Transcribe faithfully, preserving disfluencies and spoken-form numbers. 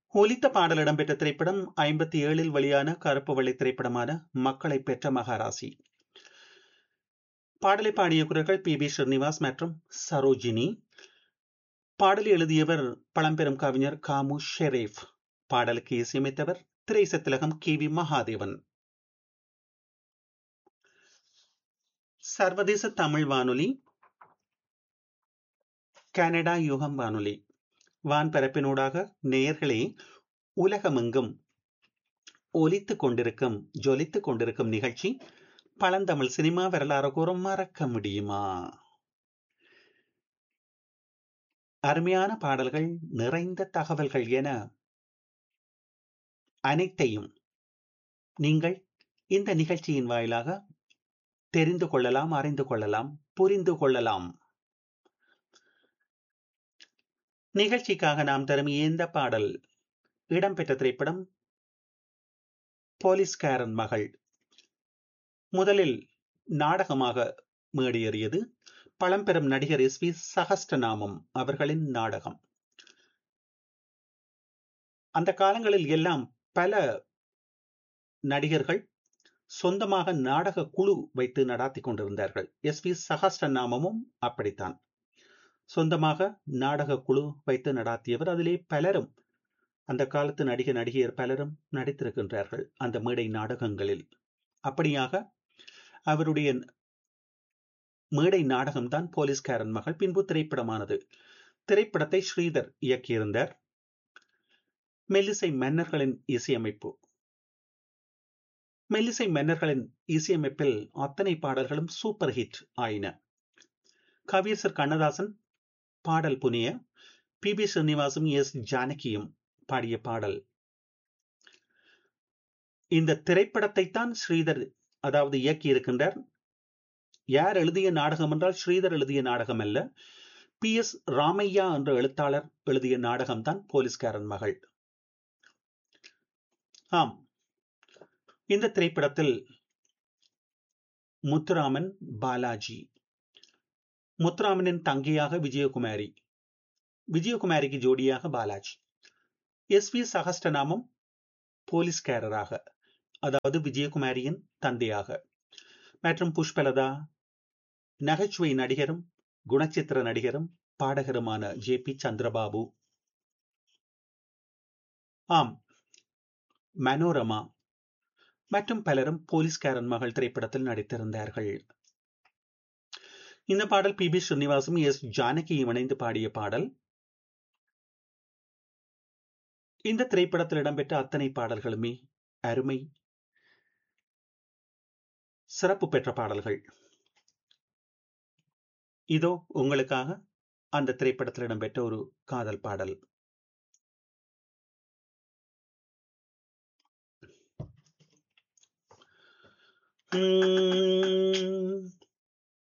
ஒலித்த பாடல் இடம்பெற்ற திரைப்படம் ஐம்பத்தி ஏழில் வெளியான கருப்பு வெள்ளை திரைப்படமான மக்களை பெற்ற மகாராசி. பாடலை பாடிய குரல்கள் பி பி ஸ்ரீனிவாஸ் மற்றும் சரோஜினி. பாடலை எழுதியவர் பழம்பெரும் கவிஞர் காமு ஷெரீப். பாடலுக்கு இசையமைத்தவர் திரைசத்திலகம் கே வி மகாதேவன். சர்வதேச தமிழ் வானொலி, கனடா யுகம் வானொலி வான்பரப்பினூடாக நேயர்களே உலகமெங்கும் ஒலித்துக் கொண்டிருக்கும் ஜொலித்துக் கொண்டிருக்கும் நிகழ்ச்சி பழந்தமிழ் சினிமா வரலாறு கூறும் மறக்க முடியுமா. அருமையான பாடல்கள், நிறைந்த தகவல்கள் என அனைத்தையும் நீங்கள் இந்த நிகழ்ச்சியின் வாயிலாக தெரிந்து கொள்ளலாம், அறிந்து கொள்ளலாம், புரிந்து கொள்ளலாம். நிகழ்ச்சிக்காக நாம் தரும் இந்த பாடல் இடம்பெற்ற திரைப்படம் போலீஸ்காரன் மகள். முதலில் நாடகமாக மேடியேறியது. பழம்பெரும் நடிகர் எஸ் வி சகஸ்டநாமம் அவர்களின் நாடகம். அந்த காலங்களில் எல்லாம் பல நடிகர்கள் சொந்தமாக நாடக குழு வைத்து நடாத்தி கொண்டிருந்தார்கள். எஸ் வி சகஸ்டநாமமும் அப்படித்தான், சொந்தமாக நாடக குழு வைத்து நடாத்தியவர். அதிலே பலரும், அந்த காலத்து நடிக நடிகையர் பலரும் நடித்திருக்கின்றார்கள் அந்த மேடை நாடகங்களில். அப்படியாக அவருடைய மேடை நாடகம்தான் போலீஸ்காரன் மகள். பின்பு திரைப்படமானது. திரைப்படத்தை ஸ்ரீதர் இயக்கியிருந்தார். மெல்லிசை மன்னர்களின் இசையமைப்பு. மெல்லிசை மன்னர்களின் இசையமைப்பில் அத்தனை பாடல்களும் சூப்பர் ஹிட் ஆயின. கவியரசர் கண்ணதாசன் பாடல் புனிய, பி பி ஸ்ரீனிவாசும் எஸ் ஜானகியும் பாடிய பாடல். இந்த திரைப்படத்தை தான் ஸ்ரீதர் அதாவது இயக்கி இருக்கின்றார். யார் எழுதிய நாடகம் என்றால் ஸ்ரீதர் எழுதிய நாடகம் அல்ல, பி எஸ் ராமையா என்ற எழுத்தாளர் எழுதிய நாடகம்தான் போலீஸ்காரன் மகள். ஆம், இந்த திரைப்படத்தில் முத்துராமன், பாலாஜி, முத்துராமனின் தங்கையாக விஜயகுமாரி, விஜயகுமாரிக்கு ஜோடியாக பாலாஜி, எஸ் வி சகஸ்டநாமம் போலீஸ்காரராக, அதாவது விஜயகுமாரியின் தந்தையாக, மற்றும் புஷ்பலதா நகைச்சுவை நடிகரும் குணச்சித்திர நடிகரும் பாடகருமான ஜே பி சந்திரபாபு, ஆம் மனோரமா மற்றும் பலரும் போலீஸ்காரன் மகள் திரைப்படத்தில் நடித்திருந்தார்கள். இந்த பாடல் பி பி ஸ்ரீனிவாசும் எஸ் ஜானகியும் இணைந்து பாடிய பாடல். இந்த திரைப்படத்தில் இடம்பெற்ற அத்தனை பாடல்களுமே அருமை, சிறப்பு பெற்ற பாடல்கள். இதோ உங்களுக்காக அந்த திரைப்படத்தில் இடம்பெற்ற ஒரு காதல் பாடல். உம்